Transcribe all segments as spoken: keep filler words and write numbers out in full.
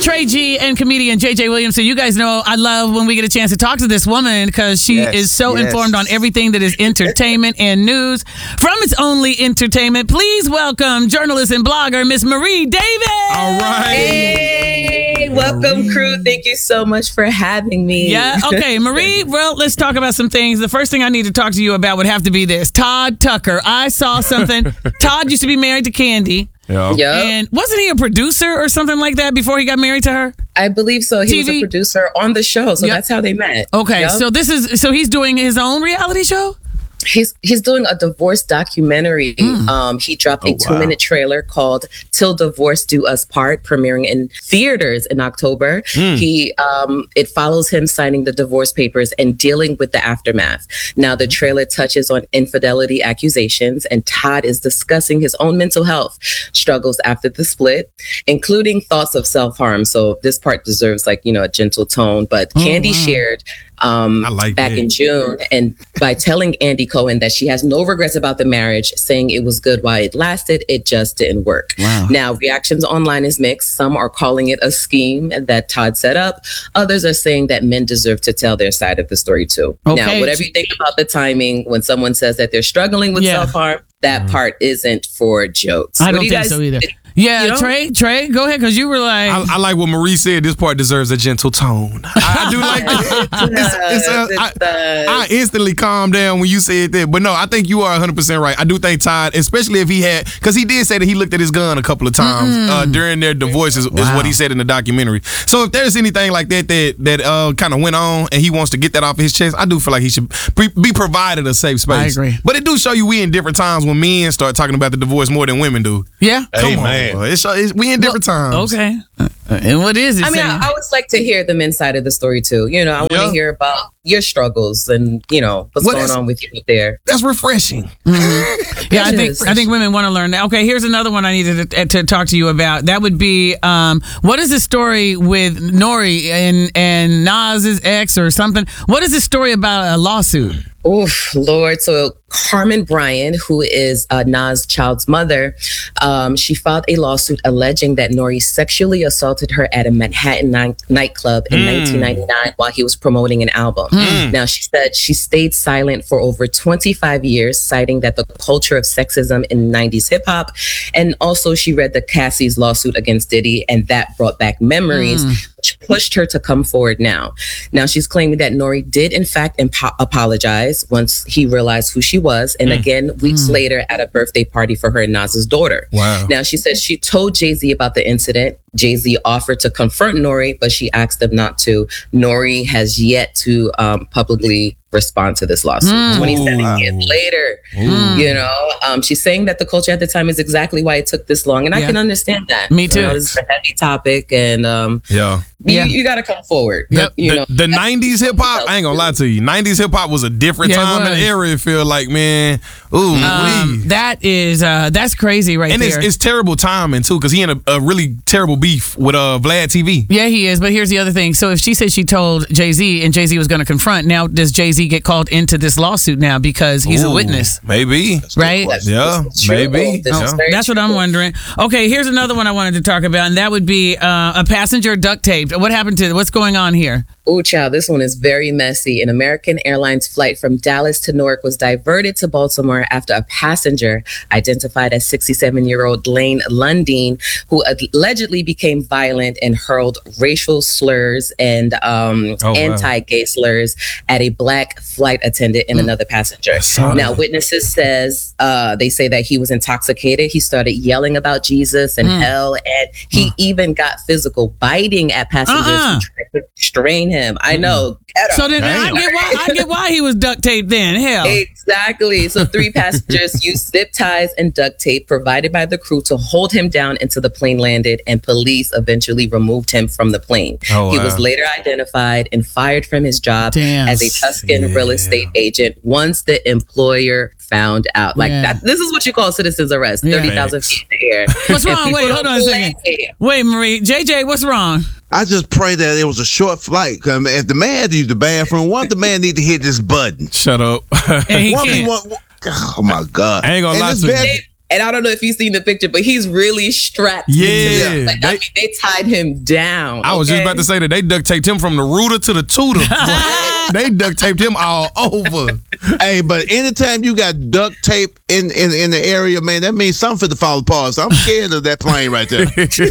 Trey G and comedian J J Williamson. You guys know I love when we get a chance to talk to this woman because she yes, is so yes. informed on everything that is entertainment and news. From It's Only Entertainment, please welcome journalist and blogger Miss Marie Davis. All right. Hey, welcome, crew. Thank you so much for having me. Yeah, okay, Marie, well, let's talk about some things. The first thing I need to talk to you about would have to be this. Todd Tucker. I saw something. Todd used to be married to Candy. Yeah. Yep. And wasn't he a producer or something like that before he got married to her? I believe so. He T V? was a producer on the show, so Yep. that's how they met. Okay, Yep. so this is so he's doing his own reality show? He's he's doing a divorce documentary. Mm. Um, he dropped Oh, a two minute trailer called "Till Divorce Do Us Part," premiering in theaters in October. Mm. He um, it follows him signing the divorce papers and dealing with the aftermath. Now, the trailer touches on infidelity accusations, and Todd is discussing his own mental health struggles after the split, including thoughts of self harm. So this part deserves like you know a gentle tone. But Oh, Candy wow. shared. Um, I like back that. in June, and by telling Andy Cohen that she has no regrets about the marriage, saying it was good while it lasted, it just didn't work. Wow. Now, reactions online is mixed. Some are calling it a scheme that Todd set up. Others are saying that men deserve to tell their side of the story too. Okay. Now, whatever you think about the timing, when someone says that they're struggling with Yeah. self-harm, that part isn't for jokes. I What don't do you think guys- so either. Yeah, you know? Trey, Trey, go ahead, because you were like... I, I like what Marie said. This part deserves a gentle tone. I, I do like that. It's, it's, uh, It I, does. I instantly calmed down when you said that. But no, I think you are one hundred percent right. I do think Todd, especially if he had, because he did say that he looked at his gun a couple of times uh, during their divorce, is, is Wow. what he said in the documentary. So if there's anything like that that, that uh, kind of went on and he wants to get that off his chest, I do feel like he should be, be provided a safe space. I agree. But it do show you we in different times when men start talking about the divorce more than women do. Yeah? Come Amen. on, bro. It's, it's, we in different times. Okay. Uh, and what is it I mean, saying? I, I always like to hear the men's side of the story too. You know, I want to Yeah. hear about your struggles and you know what's Well, going that's- on with you there. That's refreshing. Yeah, I It think is. I think women want to learn that. Okay, here's another one I needed to, to talk to you about. That would be um, what is the story with Nori and and Nas's ex or something? What is the story about a lawsuit? Oof, Lord. So Carmen Bryan, who is uh, Nas' child's mother, um, she filed a lawsuit alleging that Nori sexually assaulted her at a Manhattan night- nightclub in Mm. nineteen ninety-nine while he was promoting an album. Now, she said she stayed silent for over twenty-five years, citing that the culture of sexism in nineties hip hop. And also, she read the Cassie's lawsuit against Diddy, and that brought back memories, which pushed her to come forward now. Now, she's claiming that Nori did, in fact, impo- apologize once he realized who she was. And again, weeks later at a birthday party for her and Nas's daughter. Wow. Now, she said she told Jay-Z about the incident. Jay-Z offered to confront Nori, but she asked him not to. Nori has yet to um, publicly respond to this lawsuit. Mm. twenty-seven Wow. years later, Mm. you know, um, she's saying that the culture at the time is exactly why it took this long. And Yeah. I can understand that. Me too. You know, it's a heavy topic, and um, Yeah. Yeah. you, you got to come forward. Yep. You the, know, the nineties hip hop, I ain't gonna lie to you. nineties hip hop was a different Yeah, it time and was. era. It feel like, man, ooh, Um, wee. that is uh, that's crazy right And it's, there. it's terrible timing too, because he in a, a really terrible beef with uh Vlad T V. Yeah, he is. But here's the other thing. So if she said she told Jay-Z and Jay-Z was going to confront, now does Jay-Z get called into this lawsuit now because he's a Ooh, witness? Maybe. Right? That's- Yeah, this is true. maybe. This is Yeah. very That's what true. I'm wondering. Okay, here's another one I wanted to talk about, and that would be uh, a passenger duct taped. What happened to what's going on here? Oh, child, this one is very messy. An American Airlines flight from Dallas to Newark was diverted to Baltimore after a passenger identified as sixty-seven-year-old Lane Lundeen, who allegedly became violent and hurled racial slurs and um, Oh, wow. anti-gay slurs at a black flight attendant and another passenger. saw Now, that. witnesses says uh, they say that he was intoxicated. He started yelling about Jesus and hell, and he even got physical, biting at passengers Uh-uh. who tried to restrain him. I know. Ghetto. So then I Damn. get why I get why he was duct taped then. Hell. Exactly. So three passengers used zip ties and duct tape provided by the crew to hold him down until the plane landed, and police eventually removed him from the plane. Oh, He wow. was later identified and fired from his job Damn. as a Tuscan real estate agent once the employer found out. Like Yeah. that. This is what you call citizen's arrest. Yeah. thirty thousand feet in the air. What's And wrong? people Wait, hold on a don't second. play. Wait, Marie. J J, what's wrong? I just pray that it was a short flight. 'Cause if the man had to use the bathroom, one the man need to hit this button. Shut up. And he One, can't. one- one- oh my God! I ain't gonna And lie this to you. bad- They- And I don't know if you've seen the picture, but he's really strapped. Yeah. into like, They- I mean, they tied him down. I was just okay? about to say that they duct taped him from the rooter to the tutor. They duct taped him all over. Hey, but anytime you got duct tape in, in, in the area, man, that means something to fall apart. So I'm scared of that plane right there.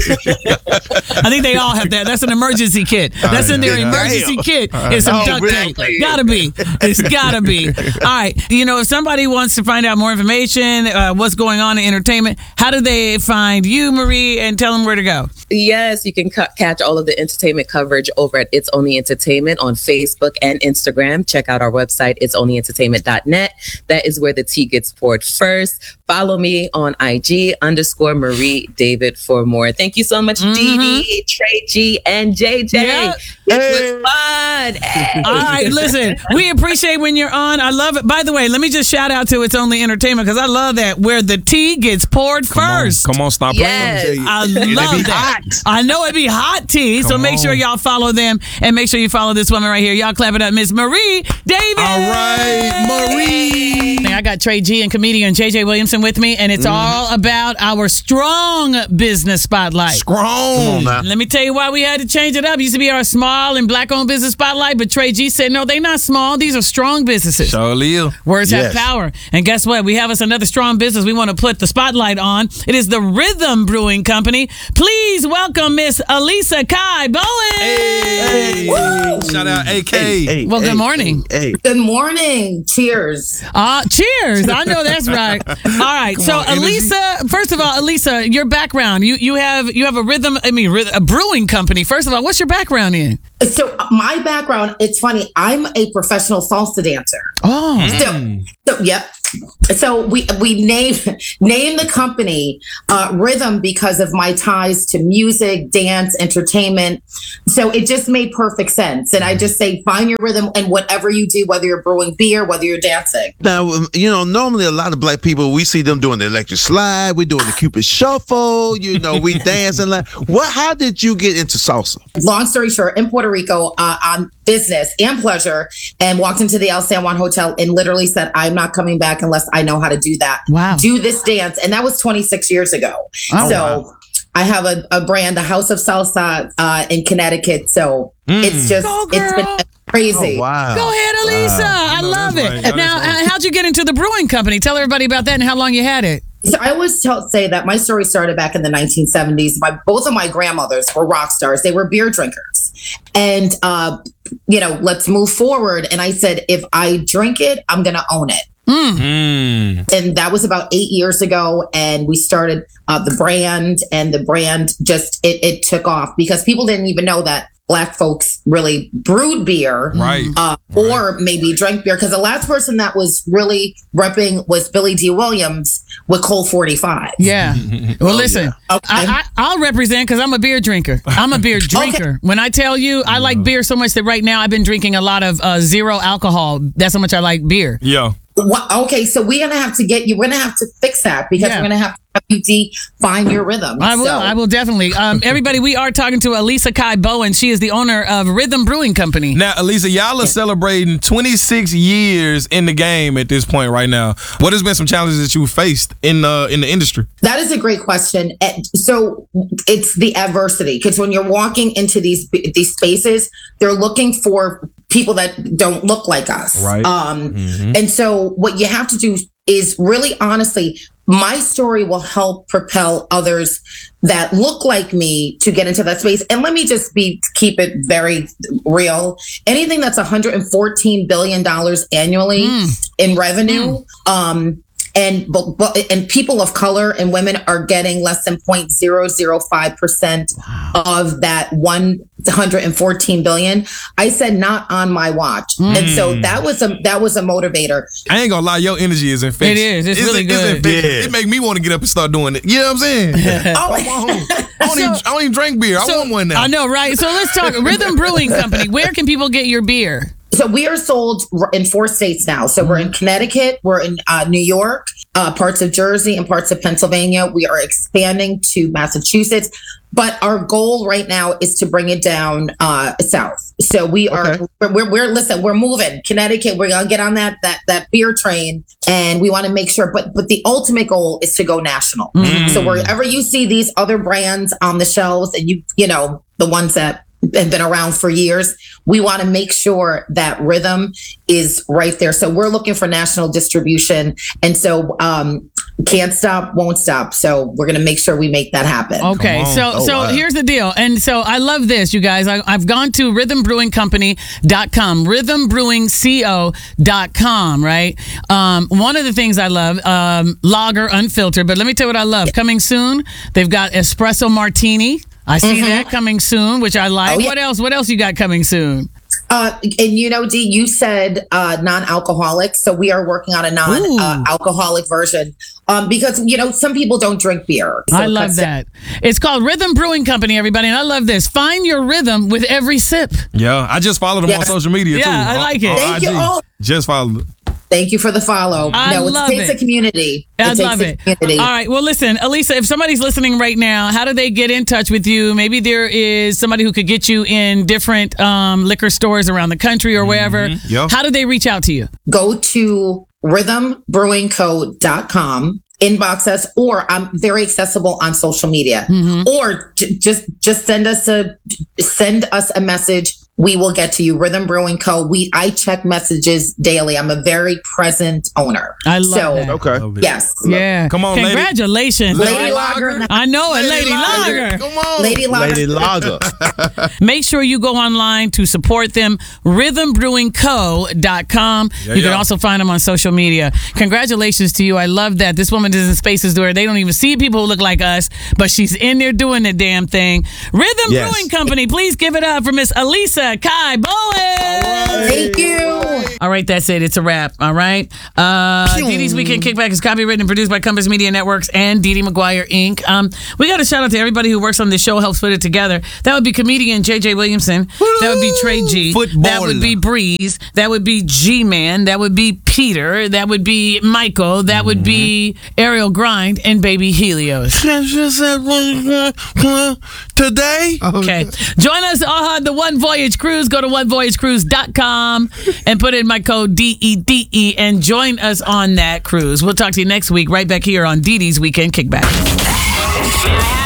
I think they all have that. That's an emergency kit. That's in their yeah. emergency Damn. kit. Is some Oh, duct really? tape. Gotta be. It's gotta be. All right. You know, if somebody wants to find out more information, uh, what's going on in entertainment, how do they find you, Marie, and tell them where to go? Yes, you can ca- catch all of the entertainment coverage over at It's Only Entertainment on Facebook and Instagram. Check out our website, its only entertainment dot net. That is where the tea gets poured first. Follow me on I G underscore Marie David for more. Thank you so much, Mhm. Dee Dee, Trey G, and J J. Yeah. It Hey. was fun. Hey. All right, listen, we appreciate when you're on. I love it. By the way, let me just shout out to It's Only Entertainment because I love that where the tea gets poured Come on, first. come on, stop Yes. playing. I They be love that. hot. I know it'd be hot tea, so Come make sure on. y'all follow them and make sure you follow this woman right here. Y'all clap it up, Miss Marie David. All right, Marie. I got Trey G and comedian J J Williamson with me, and it's all about our strong business spotlight. Strong. now. Let me tell you why we had to change it up. It used to be our small and black-owned business spotlight, but Trey G said, no, they're not small. These are strong businesses. Sure live. Words have Yes. power. And guess what? We have us another strong business we want to put the spotlight on. It is the Rhythm Brewing Company. Please welcome Miss Elisa Kai Bowen. Hey. Shout out A K. Hey, Well, good hey, morning. Hey, hey. Good morning. Cheers. Uh, cheers. I know that's right. All right. so on, energy. Elisa, first of all, Elisa, your background. You you have you have a rhythm, I mean ryth- a brewing company. First of all, what's your background in? So my background, it's funny. I'm a professional salsa dancer. Oh. So, so yep. So we we name name the company uh, Rhythm because of my ties to music, dance, entertainment. So it just made perfect sense. And I just say find your rhythm and whatever you do, whether you're brewing beer, whether you're dancing. Now, um, you know, normally a lot of black people, we see them doing the electric slide, we doing the Cupid shuffle, you know, we dancing. Like, what? How did you get into salsa? Long story short, in Puerto Rico uh, on business and pleasure, and walked into the El San Juan Hotel and literally said, I'm not coming back unless I know how to do that. Wow. Do this dance. And that was twenty-six years ago. Oh, so wow. I have a, a brand, the House of Salsa uh, in Connecticut. So it's just, Go, it's girl. been crazy. Oh, wow. Go ahead, Elisa. I No, love that's it. right. No, Now, that's right. uh, how'd you get into the brewing company? Tell everybody about that and how long you had it. So I always tell, say that my story started back in the nineteen seventies. My both of my grandmothers were rock stars. They were beer drinkers, and uh, you know, let's move forward. And I said, if I drink it, I'm gonna own it. Mm. And that was about eight years ago. And we started uh, the brand, and the brand just it, it took off because people didn't even know that Black folks really brewed beer. Right. Uh, or maybe drank beer, because the last person that was really repping was Billy D. Williams with Colt forty-five. Yeah. Well, listen, Okay. I, I, I'll represent because I'm a beer drinker. I'm a beer drinker. When I tell you I like beer so much that right now I've been drinking a lot of uh, zero alcohol. That's how much I like beer. Yeah. Wha- okay, so we're gonna have to get you. We're gonna have to fix that because Yeah. we're gonna have to have you define your rhythm. I will. So- I will definitely. Um, everybody, we are talking to Elisa Kai Bowen. She is the owner of Rhythm Brewing Company. Now, Elisa, y'all are celebrating twenty-six years in the game at this point right now. What has been some challenges that you faced in uh, in the industry? That is a great question. And so it's the adversity, because when you're walking into these these spaces, they're looking for people that don't look like us. Right. Um, And so what you have to do is really honestly, my story will help propel others that look like me to get into that space. And let me just be keep it very real. Anything that's one hundred fourteen billion dollars annually in revenue, um, and but, but and people of color and women are getting less than zero point zero zero five percent of that one hundred fourteen billion. I said not on my watch. And so that was a that was a motivator. I ain't gonna lie, your energy is infectious. It is. It's really good. infectious. Yeah. It make me want to get up and start doing it. You know what I'm saying? Oh, Come on. I don't, even, I don't even drink beer. I want one now. I know, right? So let's talk Rhythm Brewing Company. Where can people get your beer? so we are sold in four states now. So we're in Connecticut, we're in uh, New York, uh, parts of Jersey and parts of Pennsylvania. We are expanding to Massachusetts. But our goal right now is to bring it down uh, south. So we are, Okay. we're, we're, we're, listen, we're moving. Connecticut, we're going to get on that, that, that beer train, and we want to make sure, but, but the ultimate goal is to go national. Mm. So wherever you see these other brands on the shelves, and you, you know, the ones that have been around for years, we want to make sure that Rhythm is right there. So we're looking for national distribution. And so, um, can't stop, won't stop. So we're going to make sure we make that happen. Okay, Come on. so Oh, so wow. here's the deal. And so I love this, you guys. I, I've gone to rhythm brewing company dot com, rhythm brewing co dot com, right? Um, one of the things I love, um, lager unfiltered, but let me tell you what I love. Coming soon, they've got espresso martini. I see that coming soon, which I like. Oh, yeah. What else? What else you got coming soon? Uh, and you know, Dee, you said uh, non-alcoholic, so we are working on a non-alcoholic version um, because you know some people don't drink beer. So I love cuts- that. It's called Rhythm Brewing Company, everybody, and I love this. Find your rhythm with every sip. Yeah, I just followed him on Yes. social media Yeah, too. I On- like it. on Thank you I G. all. Just followed. Thank you for the follow. I no, love it takes it. a community. I it takes love a it. community. All right. Well, listen, Elisa, if somebody's listening right now, how do they get in touch with you? Maybe there is somebody who could get you in different um, liquor stores around the country or wherever. Yep. How do they reach out to you? Go to rhythm brewing co dot com. Inbox us, or I'm very accessible on social media, or j- just just send us a send us a message. We will get to you. Rhythm Brewing Co. We I check messages daily. I'm a very present owner. I love so, that. Okay. Love it. Yes, Yeah. Come on, lady. Congratulations. Lady Lager. I know it, Lady Lager. Come on. Lady Lager. Lady Lager. Make sure you go online to support them, rhythm brewing co dot com. Yeah, you can yeah. also find them on social media. Congratulations to you. I love that. This woman is in spaces where they don't even see people who look like us, but she's in there doing the damn thing. Rhythm Yes. Brewing Company, please give it up for Miss Elisa Kai Bowen. Thank you. All right, that's it. It's a wrap. All right. Uh, Dee Dee's Weekend Kickback is copywritten and produced by Compass Media Networks and Dee Dee McGuire, Incorporated. Um, we got a shout out to everybody who works on this show, helps put it together. That would be comedian J J Williamson. That would be Trey G. Football. That would be Breeze. That would be G-Man. That would be Peter. That would be Michael. That would be Ariel Grind and Baby Helios. Today. Okay. Join us on the One Voyage Cruise. Go to one voyage cruise dot com and put in my code D E D E and join us on that cruise. We'll talk to you next week right back here on Dee Dee's Weekend Kickback.